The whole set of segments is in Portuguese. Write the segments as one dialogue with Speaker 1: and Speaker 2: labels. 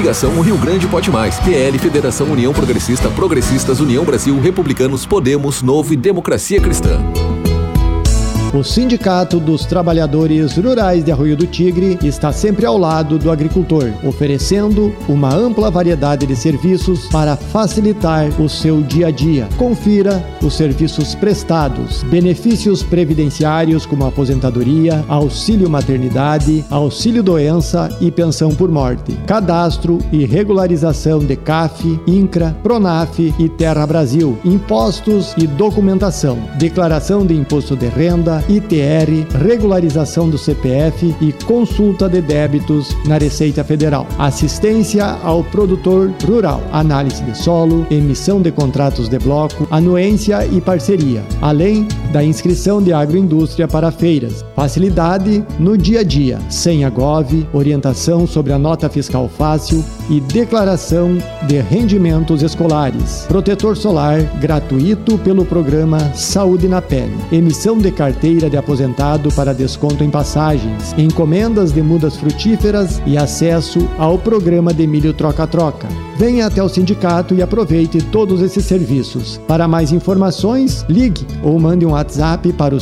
Speaker 1: Coligação Rio Grande Pode Mais, PL, Federação União Progressista, Progressistas, União Brasil, Republicanos, Podemos, Novo e Democracia Cristã.
Speaker 2: O Sindicato dos Trabalhadores Rurais de Arroio do Tigre está sempre ao lado do agricultor, oferecendo uma ampla variedade de serviços para facilitar o seu dia a dia. Confira os serviços prestados: benefícios previdenciários como aposentadoria, auxílio maternidade, auxílio doença e pensão por morte, cadastro e regularização de CAF, INCRA, PRONAF e Terra Brasil, impostos e documentação, declaração de imposto de renda, ITR, regularização do CPF e consulta de débitos na Receita Federal. Assistência ao produtor rural, análise de solo, emissão de contratos de bloco, anuência e parceria, além da inscrição de agroindústria para feiras. Facilidade no dia a dia, sem agove, orientação sobre a nota fiscal fácil e declaração de rendimentos escolares. Protetor solar gratuito pelo programa Saúde na Pele. Emissão de carteira de aposentado para desconto em passagens, encomendas de mudas frutíferas e acesso ao programa de milho troca-troca. Venha até o sindicato e aproveite todos esses serviços. Para mais informações, ligue ou mande um WhatsApp para o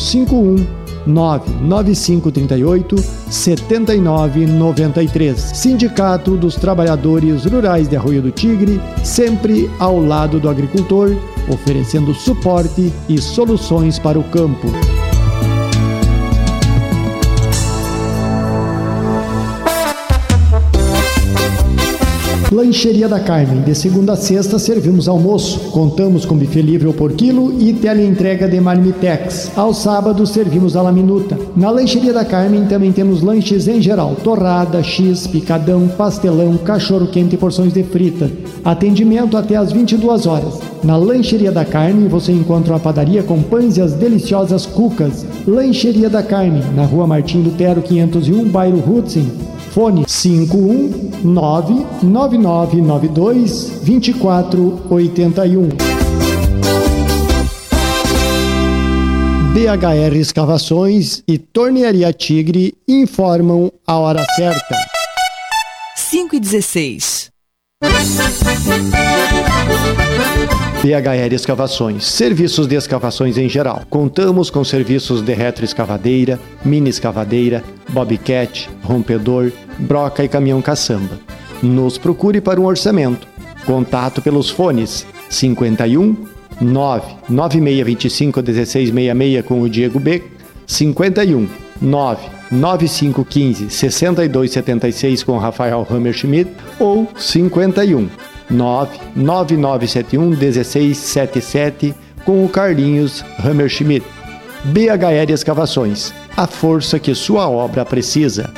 Speaker 2: 51995387993. Sindicato dos Trabalhadores Rurais de Arroio do Tigre, sempre ao lado do agricultor, oferecendo suporte e soluções para o campo. Lancheria da Carmen, de segunda a sexta servimos almoço. Contamos com buffet livre por quilo e teleentrega de marmitex. Aos sábados servimos a la minuta. Na Lancheria da Carmen também temos lanches em geral: torrada, x, picadão, pastelão, cachorro-quente e porções de frita. Atendimento até às 22 horas. Na Lancheria da Carmen você encontra uma padaria com pães e as deliciosas cucas. Lancheria da Carmen, na Rua Martim Lutero 501, bairro Hudson. Fone 51999922481. BHR Escavações e Tornearia Tigre informam a hora certa.
Speaker 3: 5h16.
Speaker 2: BHR Escavações, serviços de escavações em geral. Contamos com serviços de retroescavadeira, mini escavadeira, bobcat, rompedor, broca e caminhão caçamba. Nos procure para um orçamento. Contato pelos fones 51 99625 1666 com o Diego B, 51 99515 6276 com o Rafael Hammerschmidt ou 51 99971 1677 com o Carlinhos Hammerschmidt. BHR Escavações, a força que sua obra precisa.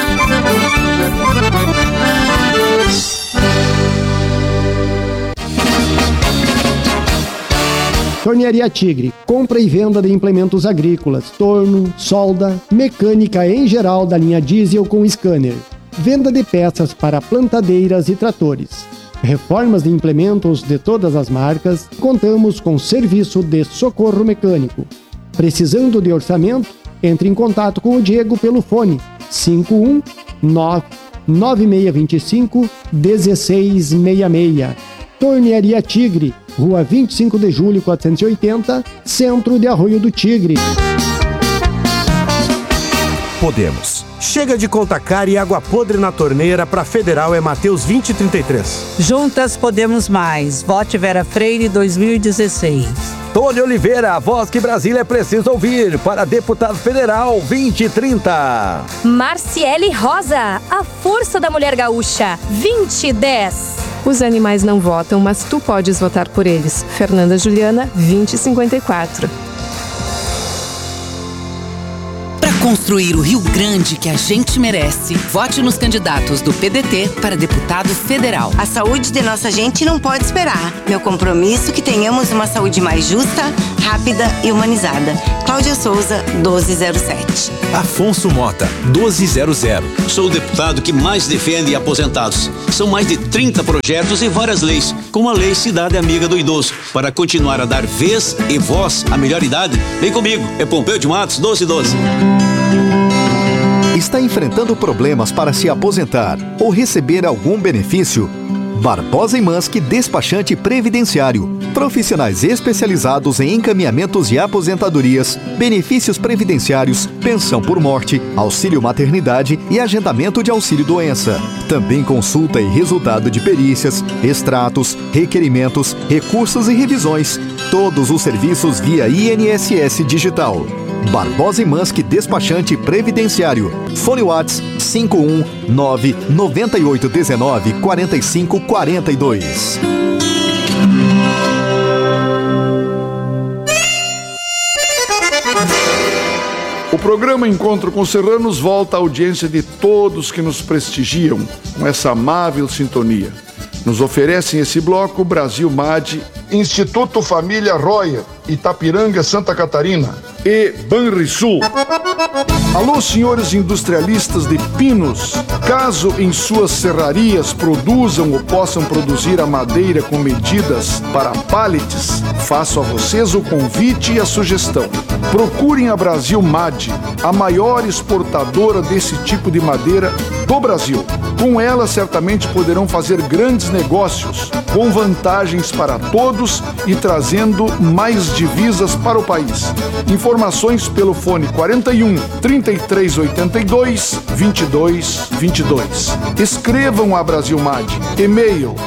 Speaker 2: Tornearia Tigre, compra e venda de implementos agrícolas, torno, solda, mecânica em geral da linha diesel com scanner, venda de peças para plantadeiras e tratores, reformas de implementos de todas as marcas. Contamos com serviço de socorro mecânico. Precisando de orçamento? Entre em contato com o Diego pelo fone 5199625 1666. Tornearia Tigre, Rua 25 de Julho 480, Centro de Arroio do Tigre.
Speaker 4: Podemos. Chega de conta cara e água podre na torneira. Para Federal é Mateus 2033.
Speaker 5: Juntas podemos mais. Vote Vera Freire 2016.
Speaker 6: Tony Oliveira, a voz que Brasília precisa ouvir. Para deputado federal 2030.
Speaker 7: Marciele Rosa, a força da mulher gaúcha 2010.
Speaker 8: Os animais não votam, mas tu podes votar por eles. Fernanda Juliana 2054.
Speaker 3: Construir o Rio Grande que a gente merece. Vote nos candidatos do PDT para deputado federal.
Speaker 9: A saúde de nossa gente não pode esperar. Meu compromisso é que tenhamos uma saúde mais justa, rápida e humanizada. Cláudia Souza, 1207.
Speaker 10: Afonso Mota, 1200.
Speaker 11: Sou o deputado que mais defende aposentados. São mais de 30 projetos e várias leis, como a Lei Cidade Amiga do Idoso. Para continuar a dar vez e voz à melhor idade, vem comigo. É Pompeu de Matos, 1212.
Speaker 12: Está enfrentando problemas para se aposentar ou receber algum benefício? Barbosa e Manski Despachante Previdenciário. Profissionais especializados em encaminhamentos de aposentadorias, benefícios previdenciários, pensão por morte, auxílio maternidade e agendamento de auxílio-doença. Também consulta e resultado de perícias, extratos, requerimentos, recursos e revisões. Todos os serviços via INSS Digital. Barbosa e Manski Despachante Previdenciário. Fone WhatsApp 519-9819-4542.
Speaker 13: O programa Encontro com Serranos volta à audiência de todos que nos prestigiam com essa amável sintonia. Nos oferecem esse bloco Brasil MAD, Instituto Família Royer, Itapiranga, Santa Catarina e Banrisul. Alô, senhores industrialistas de pinos, caso em suas serrarias produzam ou possam produzir a madeira com medidas para pallets, faço a vocês o convite e a sugestão. Procurem a Brasil MAD, a maior exportadora desse tipo de madeira do Brasil. Com ela, certamente poderão fazer grandes negócios, com vantagens para todos e trazendo mais divisas para o país. Informações pelo fone 41 3382 2222. Escrevam a Brasil MAD. E-mail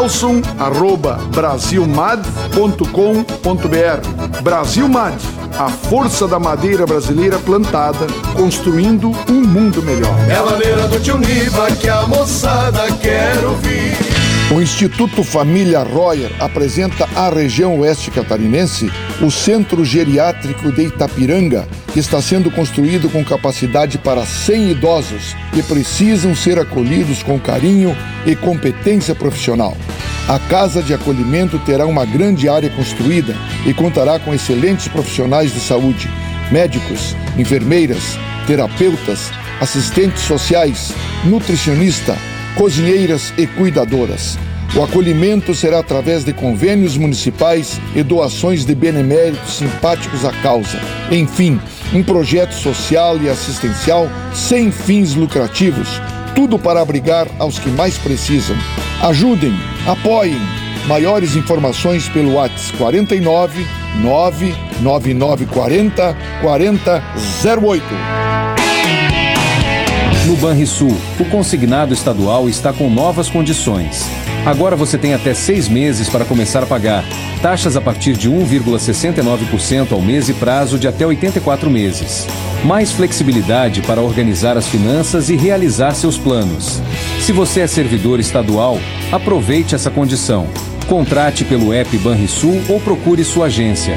Speaker 13: nelson@brasilmad.com.br. Brasil MAD, a força da madeira brasileira plantada, construindo um mundo melhor.
Speaker 14: É a maneira do tio Niva que a moçada quer ouvir.
Speaker 13: O Instituto Família Royer apresenta à região oeste catarinense o Centro Geriátrico de Itapiranga, que está sendo construído com capacidade para 100 idosos que precisam ser acolhidos com carinho e competência profissional. A casa de acolhimento terá uma grande área construída e contará com excelentes profissionais de saúde, médicos, enfermeiras, terapeutas, assistentes sociais, nutricionista, cozinheiras e cuidadoras. O acolhimento será através de convênios municipais e doações de beneméritos simpáticos à causa. Enfim, um projeto social e assistencial sem fins lucrativos, tudo para abrigar aos que mais precisam. Ajudem, apoiem. Maiores informações pelo WhatsApp 49 99940 4008.
Speaker 15: No Banrisul, o consignado estadual está com novas condições. Agora você tem até 6 meses para começar a pagar. Taxas a partir de 1,69% ao mês e prazo de até 84 meses. Mais flexibilidade para organizar as finanças e realizar seus planos. Se você é servidor estadual, aproveite essa condição. Contrate pelo app Banrisul ou procure sua agência.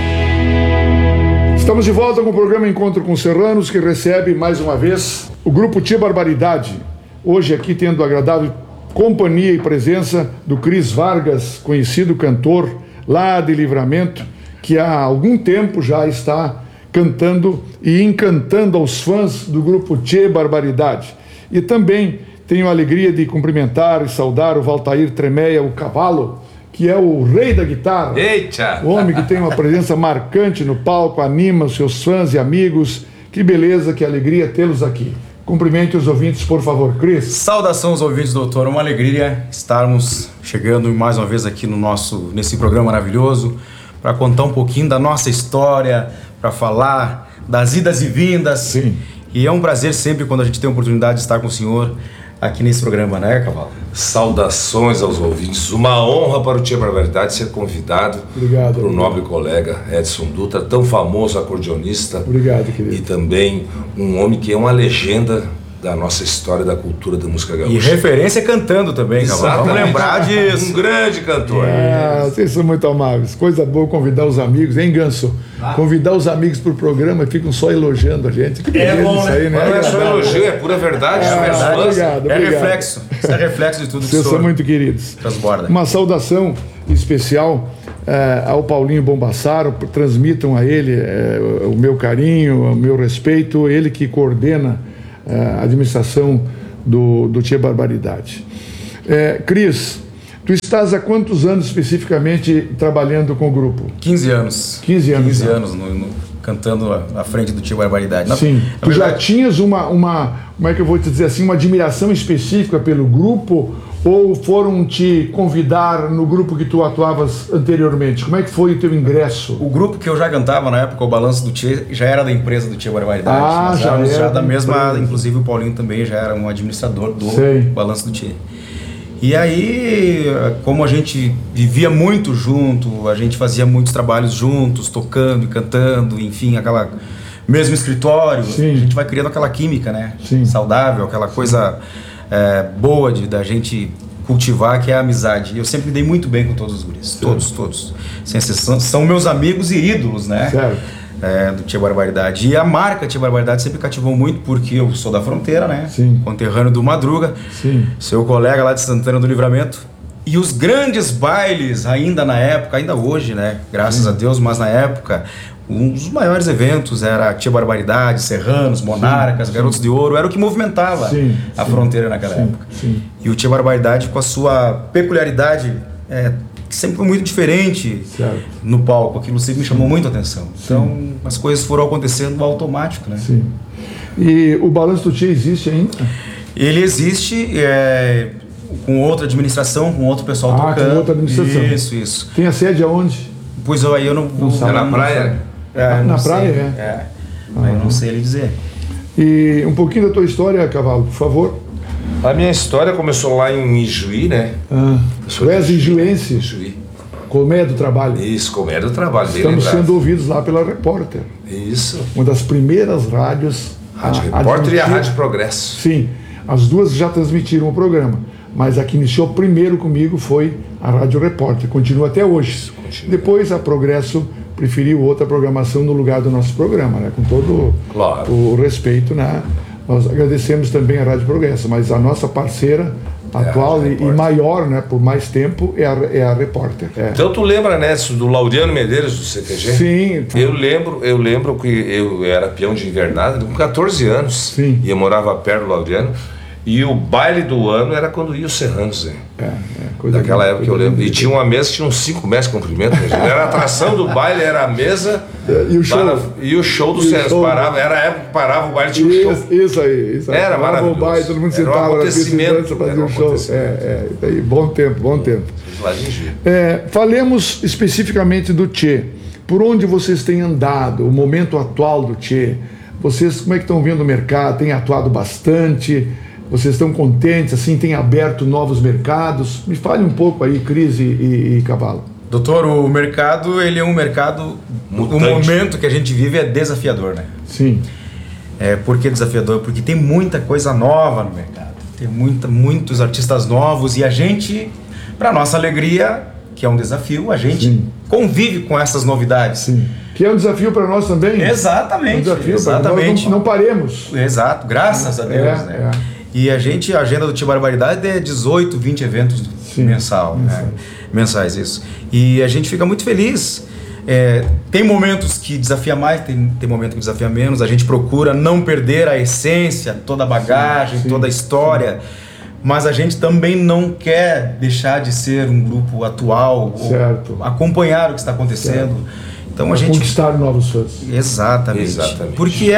Speaker 13: Estamos de volta com o programa Encontro com Serranos, que recebe mais uma vez o Grupo Tia Barbaridade. Hoje aqui tendo a agradável companhia e presença do Cris Vargas, conhecido cantor lá de Livramento, que há algum tempo já está cantando e encantando aos fãs do Grupo Tia Barbaridade. E também tenho a alegria de cumprimentar e saudar o Valtair Tremeia, o Cavalo, que é o rei da guitarra.
Speaker 16: Eita!
Speaker 13: O homem que tem uma presença marcante no palco, anima os seus fãs e amigos. Que beleza, que alegria tê-los aqui. Cumprimente os ouvintes, por favor, Cris.
Speaker 16: Saudação aos ouvintes, doutor. Uma alegria estarmos chegando mais uma vez aqui nesse programa maravilhoso para contar um pouquinho da nossa história, para falar das idas e vindas.
Speaker 13: Sim.
Speaker 16: E é um prazer sempre quando a gente tem a oportunidade de estar com o senhor aqui nesse programa, né, Cavalo?
Speaker 17: Saudações aos ouvintes. Uma honra para o Tia Barbaridade ser convidado por um nobre colega, Edson Dutra, tão famoso acordeonista.
Speaker 13: Obrigado, querido.
Speaker 17: E também um homem que é uma legenda da nossa história da cultura da música gaúcha.
Speaker 16: E referência cantando também, Cavalo. Vamos lembrar disso.
Speaker 17: Um grande cantor.
Speaker 13: Vocês são muito amáveis. Coisa boa convidar os amigos, hein, Ganso? Convidar os amigos pro programa e ficam só elogiando a gente. Que beleza
Speaker 16: bom,
Speaker 13: isso aí, né?
Speaker 17: Não é só elogio, é pura verdade.
Speaker 13: Obrigado.
Speaker 16: É reflexo. Isso é reflexo de tudo que
Speaker 13: vocês são muito queridos.
Speaker 16: Transborda.
Speaker 13: Uma saudação especial ao Paulinho Bombassaro. Transmitam a ele o meu carinho, o meu respeito. Ele que coordena a administração do Tia Barbaridade. Cris, tu estás há quantos anos especificamente trabalhando com o grupo?
Speaker 16: 15 anos.
Speaker 13: 15 anos.
Speaker 16: 15 anos cantando à frente do Tia Barbaridade.
Speaker 13: Sim.
Speaker 16: Na
Speaker 13: Tu já
Speaker 16: verdade,
Speaker 13: tinhas como é que eu vou te dizer assim, uma admiração específica pelo grupo, ou foram te convidar no grupo que tu atuavas anteriormente? Como é que foi o teu ingresso?
Speaker 16: o grupo que eu já cantava na época, o Balanço do Tia, já era da empresa do Tia Barbaridade.
Speaker 13: Ah,
Speaker 16: Nós
Speaker 13: já
Speaker 16: éramos
Speaker 13: era
Speaker 16: da
Speaker 13: da
Speaker 16: mesma,
Speaker 13: empresa.
Speaker 16: inclusive o Paulinho também já era um administrador do
Speaker 13: Sei.
Speaker 16: Balanço do Tia. E aí, como a gente vivia muito junto, a gente fazia muitos trabalhos juntos, tocando e cantando, enfim, aquela mesmo escritório, a gente vai criando aquela química, né? Saudável, aquela coisa boa da gente cultivar, que é a amizade. E eu sempre me dei muito bem com todos os guris, todos, sem exceção, são meus amigos e ídolos, né?
Speaker 13: Certo.
Speaker 16: Do Tia Barbaridade. E a marca Tia Barbaridade sempre cativou muito, porque eu sou da fronteira, né? Conterrâneo do Madruga, seu colega lá de Santana do Livramento. E os grandes bailes, ainda na época, ainda hoje, né? Graças a Deus, mas na época, um dos maiores eventos era Tia Barbaridade, Serranos, Monarcas, Garotos de Ouro, era o que movimentava a fronteira naquela época. E o Tia Barbaridade, com a sua peculiaridade, sempre foi muito diferente no palco. Aquilo sempre me chamou muito a atenção. Então, as coisas foram acontecendo automático, né?
Speaker 13: Sim. E o Balanço do Tia existe ainda?
Speaker 16: Ele existe com outra administração, com outro pessoal tocando.
Speaker 13: Com outra administração.
Speaker 16: Isso.
Speaker 13: Tem a sede aonde?
Speaker 16: Pois aí eu não
Speaker 13: sabe.
Speaker 17: É na praia?
Speaker 13: Na praia,
Speaker 16: Aí eu não sei lhe dizer.
Speaker 13: E um pouquinho da tua história, Cavalo, por favor.
Speaker 17: A minha história começou lá em Ijuí, né?
Speaker 13: Tu és ijuense?
Speaker 17: Ijuí.
Speaker 13: Colmeia do Trabalho.
Speaker 17: Isso, Colmeia do Trabalho.
Speaker 13: Estamos sendo ouvidos lá pela Repórter.
Speaker 17: Isso.
Speaker 13: Uma das primeiras rádios.
Speaker 17: Rádio Repórter e a Rádio Progresso.
Speaker 13: Sim, as duas já transmitiram o programa, mas a que iniciou primeiro comigo foi a Rádio Repórter, continua até hoje. Depois a Progresso preferiu outra programação no lugar do nosso programa, né? Com todo o respeito, né? Nós agradecemos também a Rádio Progresso, mas a nossa parceira atual e maior, né, por mais tempo, é a Repórter.
Speaker 17: Então tu lembra, né, do Laureano Medeiros do CTG?
Speaker 13: Sim.
Speaker 17: Eu lembro que eu era peão de invernada com 14 anos.
Speaker 13: Sim.
Speaker 17: E eu morava perto do Laureano. E o baile do ano era quando ia os Serranos, hein? Daquela época eu lembro. E tinha uma mesa que tinha uns 5 metros de comprimento. Era a atração do baile, era a mesa e o show do Serranos. Era a época que parava o baile, tinha um show.
Speaker 13: Isso aí.
Speaker 17: Era maravilhoso.
Speaker 13: O baile, todo mundo sentava
Speaker 17: era um acontecimento.
Speaker 13: Fazer um show. Bom tempo. Falemos especificamente do Tchê. Por onde vocês têm andado, o momento atual do Tchê? Vocês, como é que estão vendo o mercado? Tem atuado bastante? Vocês estão contentes, assim, tem aberto novos mercados? Me fale um pouco aí, Cris e Cavalo.
Speaker 16: Doutor, o mercado, ele é um mercado...
Speaker 17: Mutante.
Speaker 16: O momento que a gente vive é desafiador, né?
Speaker 13: Sim.
Speaker 16: Por que desafiador? Porque tem muita coisa nova no mercado. Tem muitos artistas novos e a gente, para nossa alegria, que é um desafio, a gente convive com essas novidades.
Speaker 13: Sim. Que é um desafio para nós também.
Speaker 16: Exatamente.
Speaker 13: É um desafio
Speaker 16: exatamente.
Speaker 13: Nós não paremos.
Speaker 16: Exato, graças a Deus, né? E a agenda do Tia Barbaridade é 18, 20 eventos mensais, isso. E a gente fica muito feliz. Tem momentos que desafia mais, tem momento que desafia menos. A gente procura não perder a essência, toda a bagagem, toda a história. Mas a gente também não quer deixar de ser um grupo atual, ou acompanhar o que está acontecendo. Então a gente
Speaker 13: conquistar novos fãs.
Speaker 16: Exatamente. Porque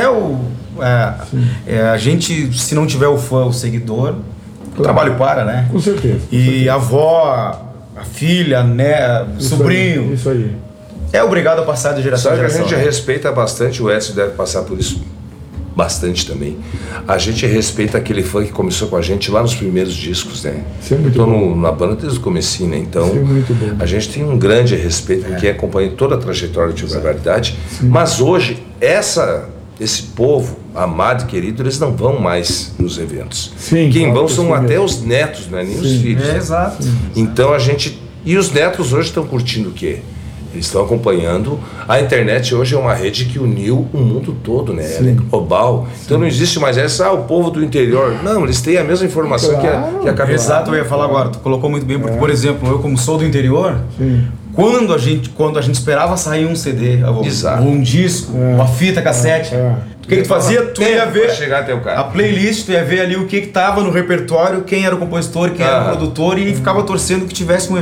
Speaker 16: a gente, se não tiver o fã, o seguidor, o trabalho para, né?
Speaker 13: Com certeza.
Speaker 16: A avó, a filha, né, o sobrinho.
Speaker 13: Isso aí.
Speaker 16: É obrigado a passar de geração em geração.
Speaker 17: A gente respeita bastante, o Edson deve passar por isso bastante também. A gente respeita aquele fã que começou com a gente lá nos primeiros discos, né?
Speaker 13: Isso é muito bom.
Speaker 17: Na banda desde o comecinho, né? Então,
Speaker 13: isso é muito bom.
Speaker 17: A gente tem um grande respeito por quem acompanha toda a trajetória de Barbaridade. Mas hoje, esse povo amado e querido, eles não vão mais nos eventos. Quem vão são até os netos, não é nem os filhos.
Speaker 16: Exato.
Speaker 17: Então a gente... E os netos hoje estão curtindo o quê? Eles estão acompanhando. A internet hoje é uma rede que uniu o mundo todo, né? Ela é global. Então não existe mais o povo do interior. Não, eles têm a mesma informação que a cabeça.
Speaker 16: Exato, eu ia falar agora. Tu colocou muito bem, porque, por exemplo, eu como sou do interior, quando a gente esperava sair um CD, ou um disco, uma fita cassete, o que tu fazia? Tu ia ver
Speaker 17: chegar até o cara.
Speaker 16: A playlist, tu ia ver ali o que tava no repertório, quem era o compositor, quem era o produtor, e ficava torcendo que tivesse um